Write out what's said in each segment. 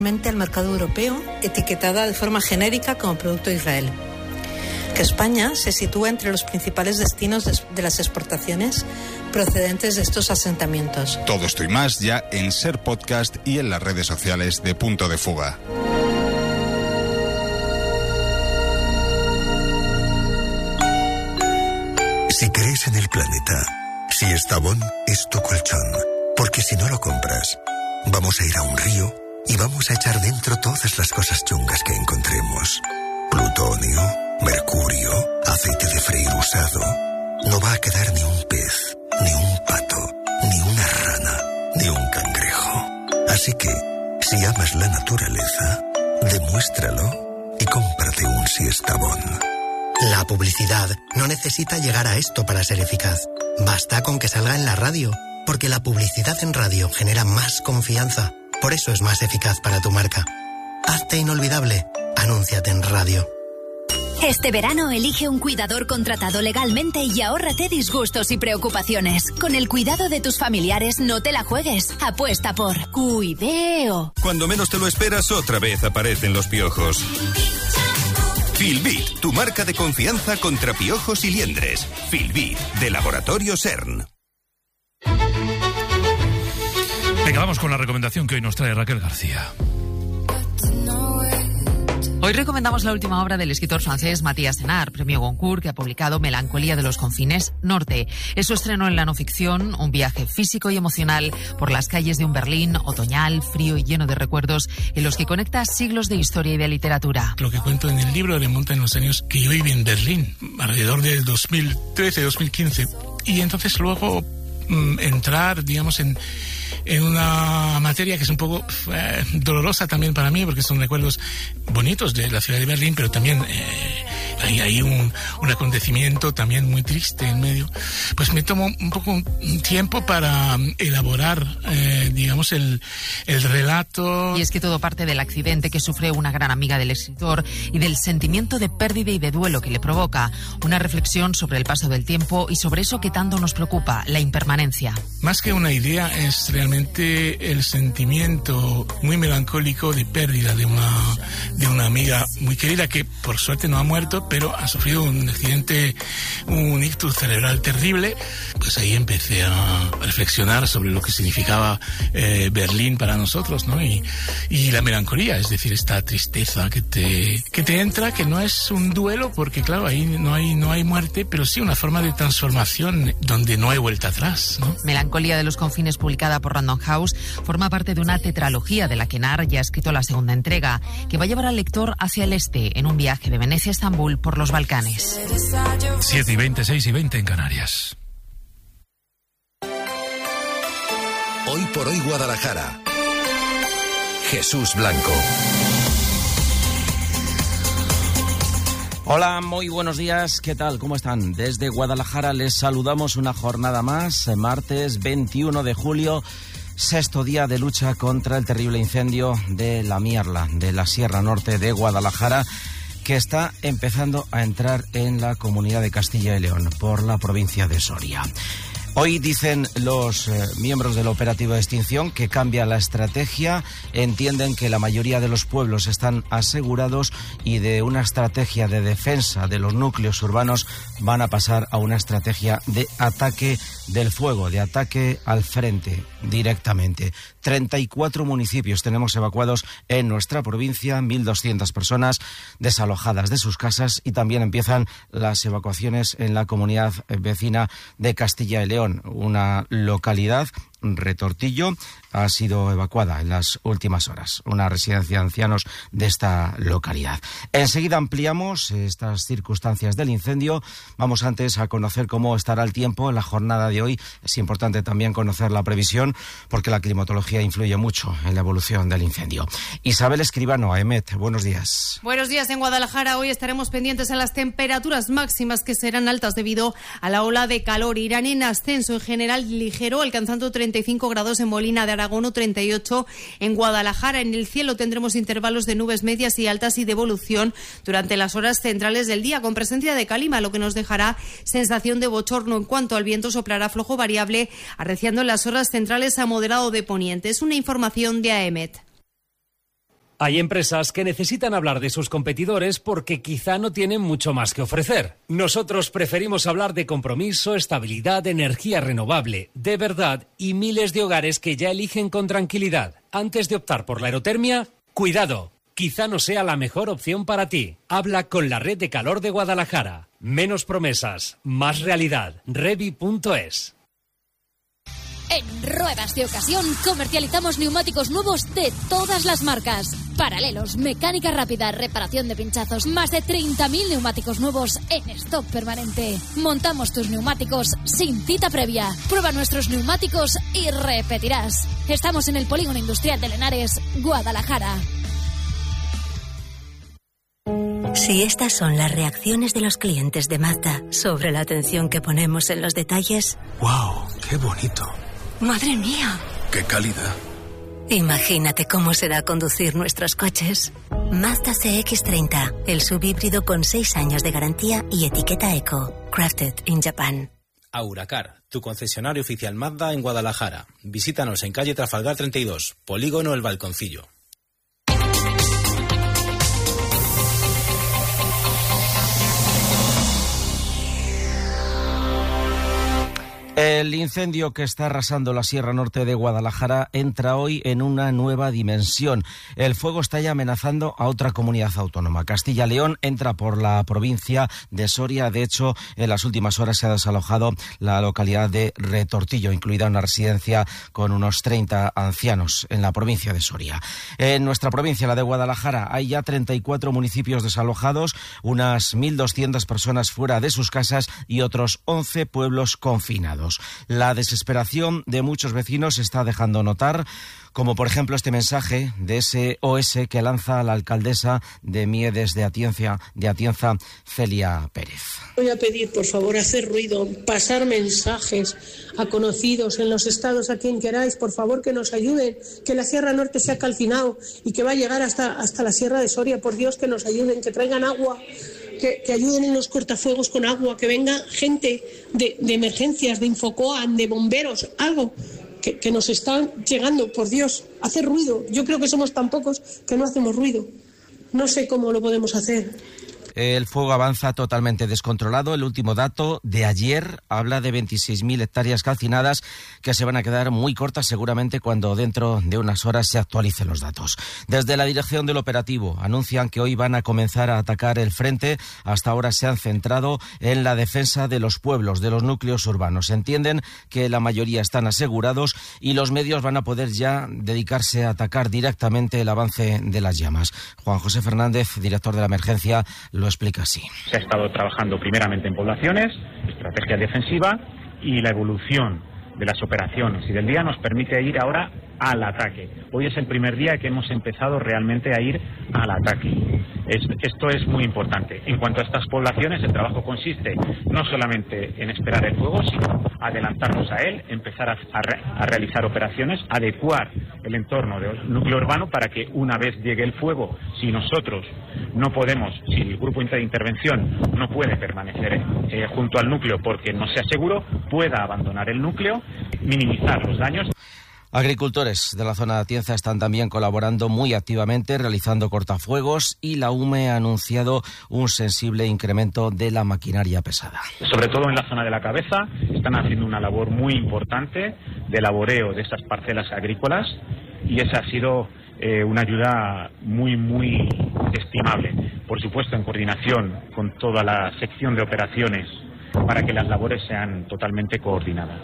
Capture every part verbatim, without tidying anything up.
al mercado europeo, etiquetada de forma genérica como producto Israel. Que España se sitúa entre los principales destinos de, de las exportaciones procedentes de estos asentamientos. Todo esto y más ya en Ser Podcast y en las redes sociales de Punto de Fuga. Si crees en el planeta, si Estavón es tu colchón, porque si no lo compras, vamos a ir a un río y vamos a echar dentro todas las cosas chungas que encontremos. Plutonio, mercurio, aceite de freír usado. No va a quedar ni un pez, ni un pato, ni una rana, ni un cangrejo. Así que, si amas la naturaleza, demuéstralo y cómprate un Siestabón. La publicidad no necesita llegar a esto para ser eficaz. Basta con que salga en la radio, porque la publicidad en radio genera más confianza. Por eso es más eficaz para tu marca. Hazte inolvidable. Anúnciate en radio. Este verano elige un cuidador contratado legalmente y ahórrate disgustos y preocupaciones. Con el cuidado de tus familiares no te la juegues. Apuesta por Cuideo. Cuando menos te lo esperas, otra vez aparecen los piojos. Filbit, tu marca de confianza contra piojos y liendres. Filbit, de Laboratorio CERN. Venga, vamos con la recomendación que hoy nos trae Raquel García. Hoy recomendamos la última obra del escritor francés Matías Senard, premio Goncourt, que ha publicado Melancolía de los confines norte. Es su estreno en la no ficción, un viaje físico y emocional por las calles de un Berlín otoñal, frío y lleno de recuerdos, en los que conecta siglos de historia y de literatura. Lo que cuento en el libro remonta en los años que yo viví en Berlín, alrededor de dos mil trece, dos mil quince. Y entonces luego mmm, entrar, digamos, en... en una materia que es un poco eh, dolorosa también para mí, porque son recuerdos bonitos de la ciudad de Berlín, pero también eh, hay, hay un, un acontecimiento también muy triste en medio. Pues me tomo un poco un tiempo para elaborar, eh, digamos, el, el relato. Y es que todo parte del accidente que sufre una gran amiga del escritor y del sentimiento de pérdida y de duelo que le provoca. Una reflexión sobre el paso del tiempo y sobre eso que tanto nos preocupa, la impermanencia. Más que una idea, es realmente el sentimiento muy melancólico de pérdida de una, de una amiga muy querida que por suerte no ha muerto, pero ha sufrido un accidente, un ictus cerebral terrible. Pues ahí empecé a reflexionar sobre lo que significaba eh, Berlín para nosotros, ¿no? Y, y la melancolía, es decir, esta tristeza que te, que te entra, que no es un duelo, porque claro, ahí no hay, no hay muerte, pero sí una forma de transformación donde no hay vuelta atrás, ¿no? Melancolía de los confines, publicada por Random House, forma parte de una tetralogía de la que Senard ya ha escrito la segunda entrega, que va a llevar al lector hacia el este en un viaje de Venecia a Estambul por los Balcanes. siete y veinte, seis y veinte en Canarias. Hoy por hoy Guadalajara. Jesús Blanco. Hola, muy buenos días, ¿qué tal? ¿Cómo están? Desde Guadalajara les saludamos una jornada más, martes veintiuno de julio, sexto día de lucha contra el terrible incendio de la Mierla, de la Sierra Norte de Guadalajara, que está empezando a entrar en la comunidad de Castilla y León por la provincia de Soria. Hoy dicen los eh, miembros del operativo de extinción que cambia la estrategia, entienden que la mayoría de los pueblos están asegurados y de una estrategia de defensa de los núcleos urbanos van a pasar a una estrategia de ataque del fuego, de ataque al frente directamente. treinta y cuatro municipios tenemos evacuados en nuestra provincia, mil doscientas personas desalojadas de sus casas y también empiezan las evacuaciones en la comunidad vecina de Castilla y León. Una localidad, Retortillo, ha sido evacuada en las últimas horas, una residencia de ancianos de esta localidad. Enseguida ampliamos estas circunstancias del incendio. Vamos antes a conocer cómo estará el tiempo en la jornada de hoy. Es importante también conocer la previsión porque la climatología influye mucho en la evolución del incendio. Isabel Escribano, A E M E T, buenos días. Buenos días. En Guadalajara hoy estaremos pendientes a las temperaturas máximas que serán altas debido a la ola de calor. Irán en ascenso en general ligero, alcanzando treinta y cinco grados en Molina de Aragón o treinta y ocho en Guadalajara. En el cielo tendremos intervalos de nubes medias y altas y de evolución durante las horas centrales del día, con presencia de calima, lo que nos dejará sensación de bochorno. En cuanto al viento, soplará flojo variable, arreciando en las horas centrales a moderado de poniente. Es una información de A E M E T. Hay empresas que necesitan hablar de sus competidores porque quizá no tienen mucho más que ofrecer. Nosotros preferimos hablar de compromiso, estabilidad, energía renovable, de verdad y miles de hogares que ya eligen con tranquilidad. Antes de optar por la aerotermia, cuidado, quizá no sea la mejor opción para ti. Habla con la Red de Calor de Guadalajara. Menos promesas, más realidad. Revi punto es. En Ruedas de Ocasión comercializamos neumáticos nuevos de todas las marcas. Paralelos, mecánica rápida, reparación de pinchazos, más de treinta mil neumáticos nuevos en stock permanente. Montamos tus neumáticos sin cita previa. Prueba nuestros neumáticos y repetirás. Estamos en el Polígono Industrial de Lenares, Guadalajara. Si estas son las reacciones de los clientes de Mazda sobre la atención que ponemos en los detalles... ¡Wow! ¡Qué bonito! ¡Madre mía! ¡Qué calidad! Imagínate cómo será conducir nuestros coches. Mazda C X treinta, el subhíbrido con seis años de garantía y etiqueta Eco. Crafted in Japan. Auracar, tu concesionario oficial Mazda en Guadalajara. Visítanos en calle Trafalgar treinta y dos, Polígono El Balconcillo. El incendio que está arrasando la Sierra Norte de Guadalajara entra hoy en una nueva dimensión. El fuego está ya amenazando a otra comunidad autónoma. Castilla y León entra por la provincia de Soria. De hecho, en las últimas horas se ha desalojado la localidad de Retortillo, incluida una residencia con unos treinta ancianos en la provincia de Soria. En nuestra provincia, la de Guadalajara, hay ya treinta y cuatro municipios desalojados, unas mil doscientas personas fuera de sus casas y otros once pueblos confinados. La desesperación de muchos vecinos se está dejando notar, como por ejemplo este mensaje de S O S que lanza la alcaldesa de Miedes de Atienza, de Atienza, Celia Pérez. Voy a pedir, por favor, hacer ruido, pasar mensajes a conocidos en los estados, a quien queráis, por favor, que nos ayuden, que la Sierra Norte se ha calcinado y que va a llegar hasta, hasta la Sierra de Soria. Por Dios, que nos ayuden, que traigan agua, que, que ayuden en los cortafuegos con agua, que venga gente de, de emergencias, de Infocoan, de bomberos, algo. Que, que nos están llegando, por Dios, hacer ruido. Yo creo que somos tan pocos que no hacemos ruido. No sé cómo lo podemos hacer. El fuego avanza totalmente descontrolado. El último dato de ayer habla de veintiséis mil hectáreas calcinadas que se van a quedar muy cortas seguramente cuando dentro de unas horas se actualicen los datos. Desde la dirección del operativo anuncian que hoy van a comenzar a atacar el frente. Hasta ahora se han centrado en la defensa de los pueblos, de los núcleos urbanos. Entienden que la mayoría están asegurados y los medios van a poder ya dedicarse a atacar directamente el avance de las llamas. Juan José Fernández, director de la emergencia, lo explica así. Se ha estado trabajando primeramente en poblaciones, estrategia defensiva, y la evolución de las operaciones y del día nos permite ir ahora al ataque. Hoy es el primer día que hemos empezado realmente a ir al ataque. Es, esto es muy importante. En cuanto a estas poblaciones, el trabajo consiste no solamente en esperar el fuego, sino adelantarnos a él, empezar a, a, re, a realizar operaciones, adecuar el entorno del núcleo urbano para que una vez llegue el fuego, si nosotros no podemos, si el grupo de intervención no puede permanecer eh, junto al núcleo porque no sea seguro, pueda abandonar el núcleo, minimizar los daños. Agricultores de la zona de Atienza están también colaborando muy activamente, realizando cortafuegos, y la U M E ha anunciado un sensible incremento de la maquinaria pesada. Sobre todo en la zona de la Cabeza están haciendo una labor muy importante de laboreo de esas parcelas agrícolas y esa ha sido eh, una ayuda muy, muy estimable. Por supuesto, en coordinación con toda la sección de operaciones para que las labores sean totalmente coordinadas.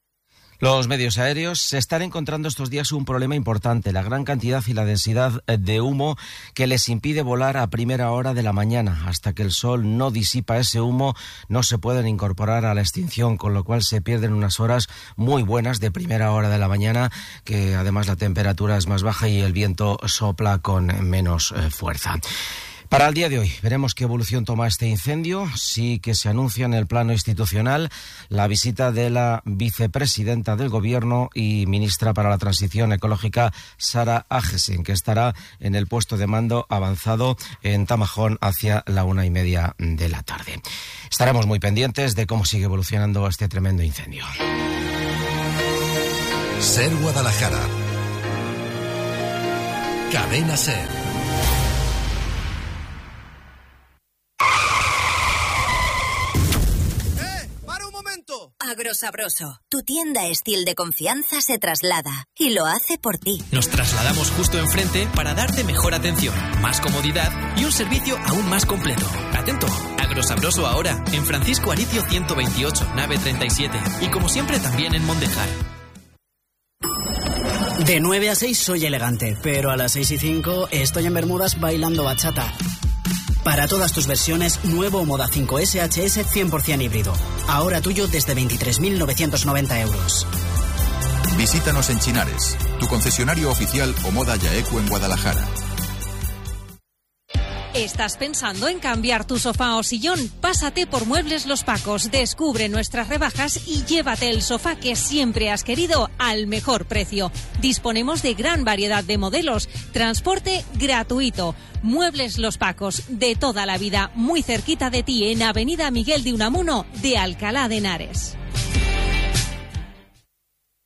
Los medios aéreos se están encontrando estos días un problema importante, la gran cantidad y la densidad de humo que les impide volar a primera hora de la mañana. Hasta que el sol no disipa ese humo, no se pueden incorporar a la extinción, con lo cual se pierden unas horas muy buenas de primera hora de la mañana, que además la temperatura es más baja y el viento sopla con menos eh, fuerza. Para el día de hoy veremos qué evolución toma este incendio. Sí que se anuncia en el plano institucional la visita de la vicepresidenta del Gobierno y ministra para la Transición Ecológica, Sara Agesen, que estará en el puesto de mando avanzado en Tamajón hacia la una y media de la tarde. Estaremos muy pendientes de cómo sigue evolucionando este tremendo incendio. Ser Guadalajara. Cadena SER. Agrosabroso, tu tienda Estil de confianza se traslada y lo hace por ti. Nos trasladamos justo enfrente para darte mejor atención, más comodidad y un servicio aún más completo. Atento, Agrosabroso ahora en Francisco Aricio ciento veintiocho, nave treinta y siete y como siempre también en Mondejar. De nueve a seis soy elegante, pero a las seis y cinco estoy en Bermudas bailando bachata. Para todas tus versiones, nuevo Moda cinco S H S cien por ciento híbrido. Ahora tuyo desde veintitrés mil novecientos noventa euros. Visítanos en Chinares, tu concesionario oficial Omoda Yaeco en Guadalajara. ¿Estás pensando en cambiar tu sofá o sillón? Pásate por Muebles Los Pacos, descubre nuestras rebajas y llévate el sofá que siempre has querido al mejor precio. Disponemos de gran variedad de modelos, transporte gratuito. Muebles Los Pacos, de toda la vida, muy cerquita de ti en Avenida Miguel de Unamuno de Alcalá de Henares.